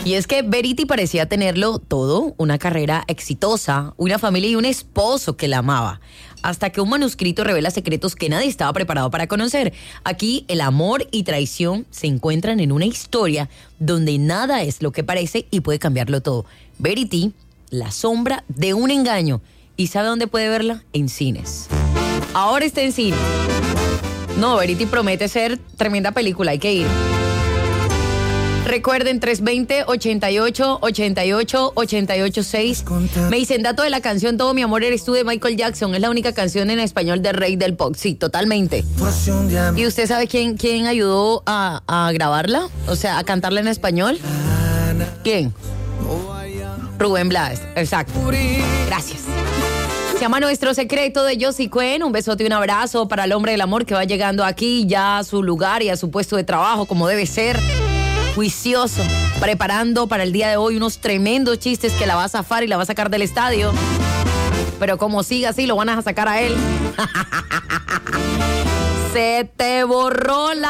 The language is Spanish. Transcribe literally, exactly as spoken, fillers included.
Y es que Verity parecía tenerlo todo, una carrera exitosa, una familia y un esposo que la amaba. Hasta que un manuscrito revela secretos que nadie estaba preparado para conocer. Aquí el amor y traición se encuentran en una historia donde nada es lo que parece y puede cambiarlo todo. Verity, la sombra de un engaño. ¿Y sabe dónde puede verla? En cines. Ahora está en cine. No, Verity promete ser tremenda película, hay que ir. Recuerden, tres dos cero, ocho ocho, ocho ocho, ocho ocho seis. Me dicen, dato de la canción Todo mi amor eres tú de Michael Jackson. Es la única canción en español del rey del pop. Sí, totalmente. ¿Y usted sabe quién, quién ayudó a, a grabarla? O sea, a cantarla en español. ¿Quién? Rubén Blades, exacto. Gracias. Se llama Nuestro Secreto de Josie Cuen. Un besote y un abrazo para el hombre del amor que va llegando aquí ya a su lugar y a su puesto de trabajo como debe ser. Juicioso, preparando para el día de hoy unos tremendos chistes que la va a zafar y la va a sacar del estadio. Pero como siga así, lo van a sacar a él. Se te borró la